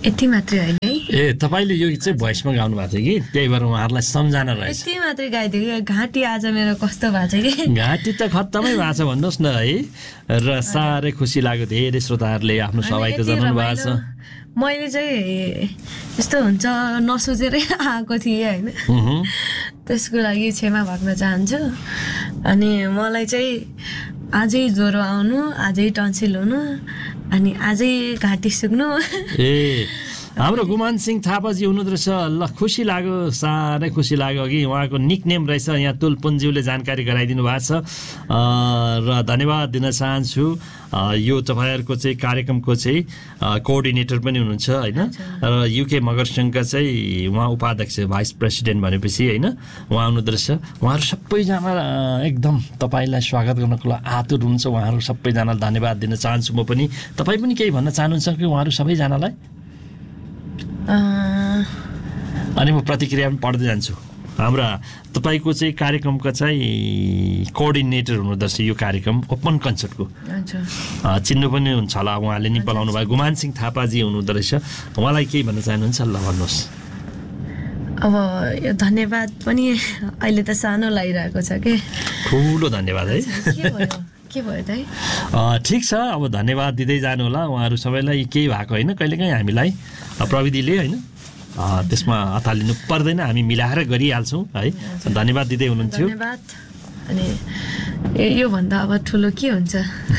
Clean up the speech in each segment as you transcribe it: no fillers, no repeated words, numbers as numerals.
यति मात्रै होइन है। ए तपाईँले यो चाहिँ भोइसमा गाउनु भएको थियो कि त्यही भएर उहाँहरूलाई सम्झाना रहेछ। यति मात्रै गाइदियो कि घाँटी आज मेरो कस्तो भएको छ कि घाँटी त खत्तमै भएको छ भन्नुहोस् न है। र साह्रै खुसी लाग्यो धेरै श्रोताहरूले आफ्नो सहभागिता जनाउनु भएको छ। मैले चाहिँ यस्तो हुन्छ नसोचेरै आएको थिएँ होइन, त्यसको लागि क्षमा माग्न चाहन्छु। अनि मलाई चाहिँ आजै ज्वरो आउनु, आजै टन्सिल हुनु, अनि आजै घाँटी सुक्नु। ए हाम्रो गुमान सिंह थापाजी हुनुहुँदो रहेछ। ल खुसी लाग्यो, साह्रै खुसी लाग्यो कि उहाँको निकनेम रहेछ। यहाँ तुलपुनज्यूले जानकारी गराइदिनु भएको छ र धन्यवाद दिन चाहन्छु। यो तपाईँहरूको चाहिँ कार्यक्रमको चाहिँ कोअर्डिनेटर पनि हुनुहुन्छ होइन, र युके मगर सङ्घका चाहिँ उहाँ उपाध्यक्ष भाइस प्रेसिडेन्ट भनेपछि होइन उहाँ हुनुहुँदो रहेछ। उहाँहरू सबैजना एकदम तपाईँलाई स्वागत गर्नको लागि आतुर हुनुहुन्छ। उहाँहरू सबैजनालाई धन्यवाद दिन चाहन्छु म पनि। तपाईँ पनि केही भन्न चाहनुहुन्छ कि उहाँहरू सबैजनालाई? अनि म प्रतिक्रिया पनि पढ्दै जान्छु। हाम्रा तपाईँको चाहिँ कार्यक्रमका चाहिँ कोअर्डिनेटर हुनुहुँदो रहेछ यो कार्यक्रम ओपन कन्सर्टको। चिन्नु पनि हुन्छ होला, उहाँले नि बोलाउनु भयो। गुमान सिंह थापाजी हुनुहुँदो रहेछ। उहाँलाई केही भन्न चाहनुहुन्छ? ल भन्नुहोस्। अब यो धन्यवाद पनि अहिले त सानो लागिरहेको छ कि ठुलो धन्यवाद है। के भयो त? ठिक छ, अब धन्यवाद दिँदै जानु होला। उहाँहरू सबैलाई केही भएको होइन, कहिलेकाहीँ हामीलाई प्रविधिले होइन त्यसमा अतालिनु पर्दैन, हामी मिलाएर गरिहाल्छौँ है। धन्यवाद दिँदै हुनुहुन्थ्यो। धन्यवाद। अनि योभन्दा अब ठुलो के हुन्छ?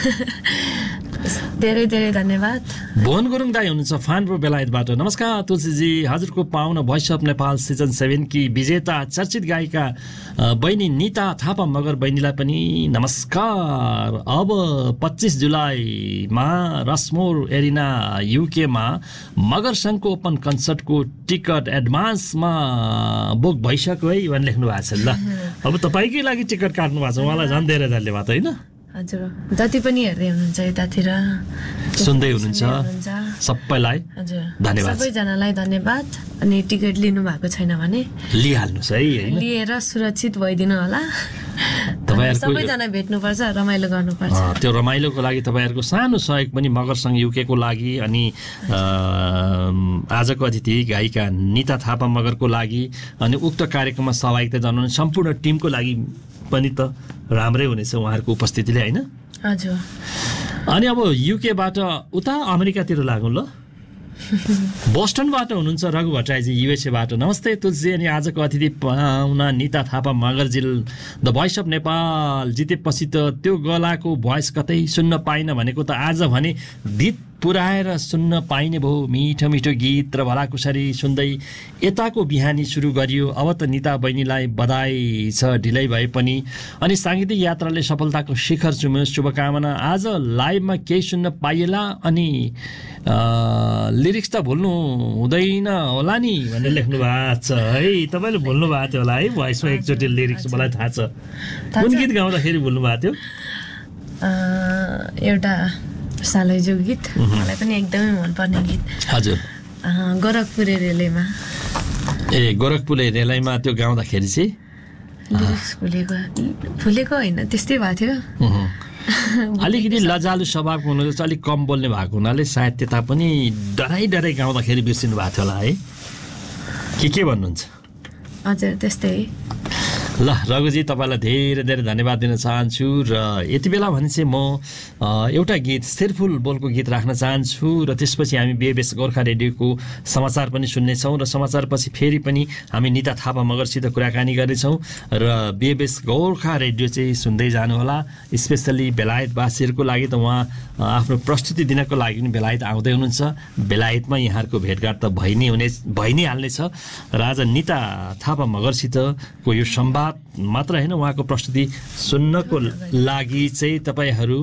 धेरै धेरै धन्यवाद। भुवन गुरुङ दाई हुनुहुन्छ फानपुर बेलायतबाट। नमस्कार तुलसीजी, हजुरको पाहुना भोइस अफ नेपाल सिजन 7 की विजेता चर्चित गायिका बहिनी निता थापा मगर बहिनीलाई पनि नमस्कार। अब 25 जुलाईमा रसमोर एरिना युकेमा मगर सङ्घको ओपन कन्सर्टको टिकट एडभान्समा बुक भइसक्यो है भनेर लेख्नु भएको छ। ल अब तपाईँकै लागि टिकट काट्नु भएको छ, उहाँलाई झन् धेरै धन्यवाद होइन। हजुर, जति पनि हेर्दै हुनुहुन्छ यतातिर सुन्दै हुनुहुन्छ सबैलाई धन्यवाद। सबैजनालाई धन्यवाद। अनि टिकट लिनु भएको छैन भने लिइहाल्नुहोस् है होइन, लिएर सुरक्षित भइदिनु होला। सबैजना भेट्नुपर्छ, रमाइलो गर्नुपर्छ। त्यो रमाइलोको लागि तपाईँहरूको सानो सहयोग पनि मगर सङ्घ युकेको लागि अनि आजको अतिथि गायिका निता थापा मगरको लागि अनि उक्त कार्यक्रममा सहभागिता जनाउने सम्पूर्ण टिमको लागि पनि त राम्रै हुनेछ उहाँहरूको उपस्थितिले होइन। हजुर। अनि अब युकेबाट उता अमेरिकातिर लागौँ ल। बोस्टनबाट हुनुहुन्छ रघु भट्टराईजी युएसएबाट। नमस्ते तुलसी अनि आजको अतिथि पाहुना Nita Thapa मगरजी the voice of Nepal जितेपछि त त्यो गलाको भोइस कतै सुन्न पाइन भनेको त आज भने गीत पुऱ्याएर सुन्न पाइने भयो। मिठो मिठो गीत र भलाकुसारी सुन्दै यताको बिहानी सुरु गरियो। अब त निता बहिनीलाई बधाई छ, ढिलै भए पनि। अनि साङ्गीतिक यात्राले सफलताको शिखर चुम्योस्, शुभकामना। आज लाइभमा केही सुन्न पाइएला अनि लिरिक्स त भुल्नु हुँदैन होला नि भनेर लेख्नु भएको छ है। तपाईँले भुल्नु भएको थियो होला है भोइसमा एकचोटि लिरिक्स, मलाई थाहा छ। कुन गीत गाउँदाखेरि भुल्नु भएको थियो? एउटा सालैजो गीत, मलाई पनि एकदमै मनपर्ने गीत। हजुर। गोरखपुरे रेलैमा। ए गोरखपुरे रेलैमा त्यो गाउँदाखेरि चाहिँ लिरिक्स फुलेको होइन, त्यस्तै भएको थियो। अलिकति लजालु स्वभावको हुनाले चाहिँ अलिक कम बोल्ने भएको हुनाले सायद त्यता पनि डराइ गाउँदाखेरि बिर्सिनु भएको थियो होला है। के भन्नुहुन्छ? हजुर त्यस्तै। ल रघुजी तपाईँलाई धेरै धेरै धन्यवाद दिन चाहन्छु। र यति बेला भने चाहिँ म एउटा गीत स्थिरफुल बोलको गीत राख्न चाहन्छु र त्यसपछि हामी बिएबएस गोर्खा रेडियोको समाचार पनि सुन्नेछौँ र समाचारपछि फेरि पनि हामी निता थापा मगरसित कुराकानी गर्नेछौँ। र बिएबएस गोर्खा रेडियो चाहिँ सुन्दै जानुहोला। स्पेसली बेलायतवासीहरूको लागि त उहाँ आफ्नो प्रस्तुति दिनको लागि पनि बेलायत आउँदै हुनुहुन्छ। बेलायतमा यहाँहरूको भेटघाट त भइ नै हाल्नेछ। र आज निता थापा मगरसितको यो संवाद मात्र होइन, उहाँको प्रस्तुति सुन्नको लागि चाहिँ तपाईँहरू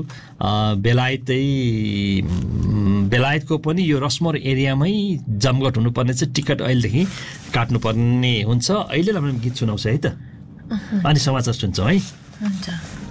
बेलायतको पनि यो रसमोर एरियामै जमघट हुनुपर्ने चाहिँ टिकट अहिलेदेखि काट्नुपर्ने हुन्छ। अहिले हामी गीत सुनाउँछ है त, अनि समाचार सुन्छौँ है। हुन्छ।